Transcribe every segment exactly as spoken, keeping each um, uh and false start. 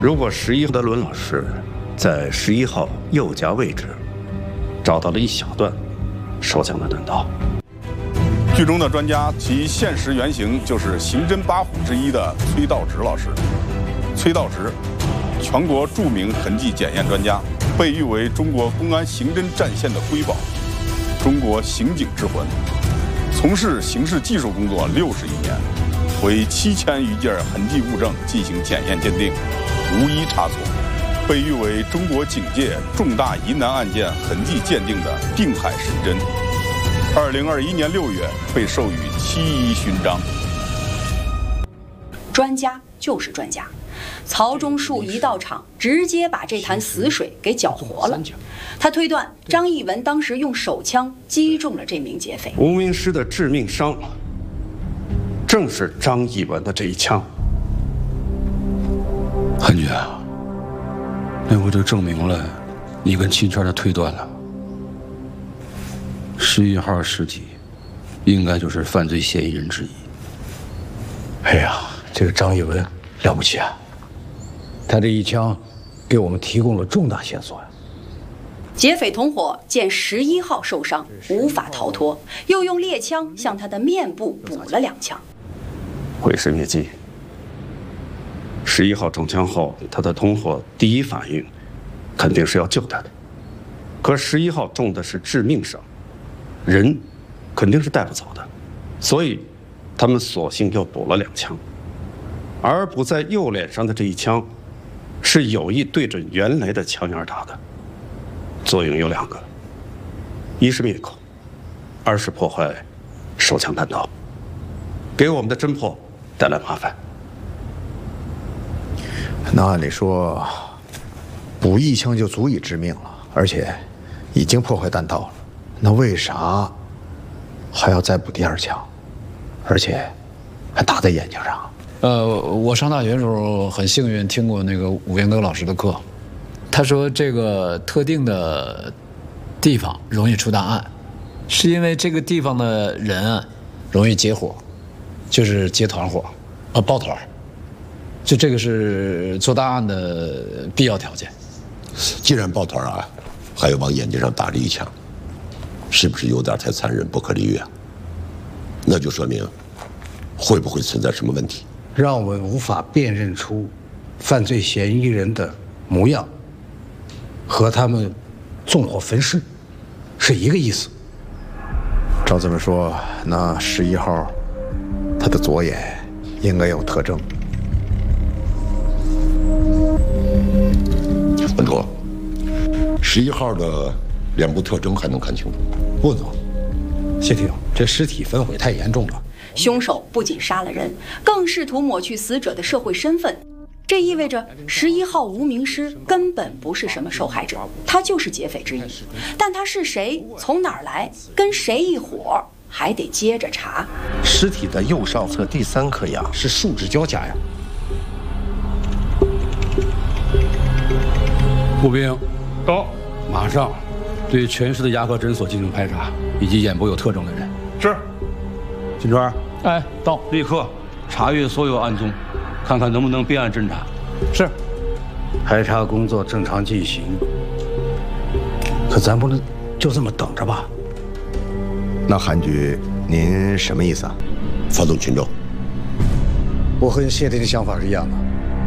如果十一的伦老师在十一号右夹位置找到了一小段手枪的弹道， 剧中的专家其现实原型就是刑侦八虎之一的崔道直老师。崔道直，全国著名痕迹检验专家，被誉为中国公安刑侦战线的瑰宝，中国刑警之魂。从事刑事技术工作六十余年，为七千余件痕迹物证进行检验鉴定，无一差错，被誉为中国警界重大疑难案件痕迹鉴定的定海神针。二零二一年六月被授予七一勋章。 专家就是专家，曹忠树一到场，直接把这潭死水给搅活了。他推断张义文当时用手枪击中了这名劫匪。 无名尸的致命伤正是张义文的这一枪。 韩局啊，那不就证明了你跟秦川的推断了？十一号尸体应该就是犯罪嫌疑人之一。 哎呀，这个张义文了不起啊！他这一枪给我们提供了重大线索呀。 劫匪同伙见十一号受伤无法逃脱，又用猎枪向他的面部补了两枪。 毁尸灭迹。十一号中枪后，他的同伙第一反应肯定是要救他的，可十一号中的是致命伤，人肯定是带不走的，所以他们索性又补了两枪。而补在右脸上的这一枪，是有意对准原来的枪眼打的，作用有两个：一是灭口，二是破坏手枪弹道，给我们的侦破带来麻烦。 那按理说，补一枪就足以致命了，而且已经破坏弹道了，那为啥还要再补第二枪，而且还打在眼睛上？ 呃，我上大学的时候很幸运听过那个武元德老师的课，他说这个特定的地方容易出大案，是因为这个地方的人啊容易结伙，就是结团伙，啊抱团，就这个是做大案的必要条件。 既然抱团啊，还要往眼睛上打这一枪，是不是有点太残忍不可理喻啊？那就说明会不会存在什么问题？ 让我们无法辨认出犯罪嫌疑人的模样，和他们纵火焚尸是一个意思。 照这么说，那十一号他的左眼应该有特征。 文卓，十一号的脸部特征还能看清楚？ 不能，谢霆，这尸体焚毁太严重了。 凶手不仅杀了人，更试图抹去死者的社会身份，这意味着十一号无名尸根本不是什么受害者，他就是劫匪之一。但他是谁，从哪儿来，跟谁一伙，还得接着查。 尸体的右上侧第三颗牙是树脂胶假牙。 步兵到，马上对全市的牙科诊所进行排查，以及眼部有特征的人。 是。 金川， 哎，到， 立刻查阅所有案宗，看看能不能备案侦查。 是。 排查工作正常进行，可咱不能就这么等着吧？ 那韩局，您什么意思啊？ 发动群众。 我和谢霆的想法是一样的。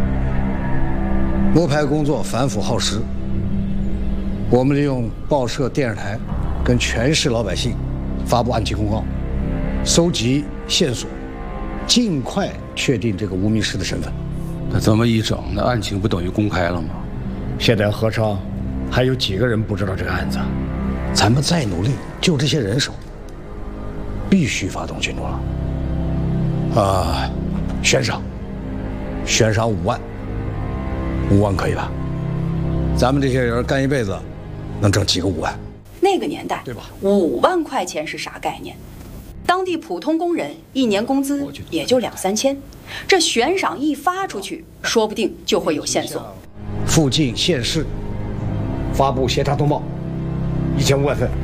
摸排工作繁复耗时，我们利用报社、电视台跟全市老百姓发布案情公告，搜集线索，尽快确定这个无名尸的身份。 那这么一整，那案情不等于公开了吗？ 现在何超还有几个人不知道这个案子？咱们再努力救这些人手，必须发动群众了。啊，悬赏，悬赏五万。五万可以吧？咱们这些人干一辈子，能挣几个五万？ 那个年代，对吧？五万块钱是啥概念？当地普通工人一年工资也就两三千，这悬赏一发出去，说不定就会有线索。 附近县市发布协查通报，一千五百份。